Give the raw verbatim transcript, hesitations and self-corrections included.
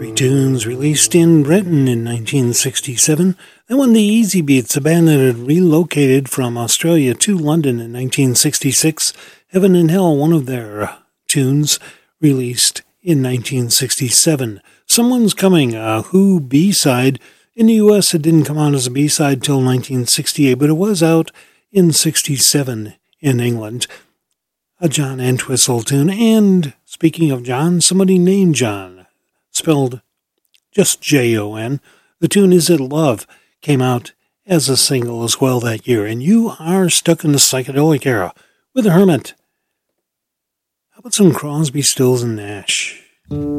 Three tunes released in Britain in nineteen sixty-seven. Then when the Easy Beats, a band that had relocated from Australia to London in nineteen sixty-six, Heaven and Hell, one of their tunes released in nineteen sixty-seven. Someone's Coming, a Who B-side. In the U S, it didn't come out as a B-side till nineteen sixty-eight, but it was out in sixty-seven in England. A John Entwistle tune. And speaking of John, somebody named John, spelled just J O N. The tune Is It Love came out as a single as well that year. And you are stuck in the psychedelic era with a Hermit. How about some Crosby, Stills, and Nash?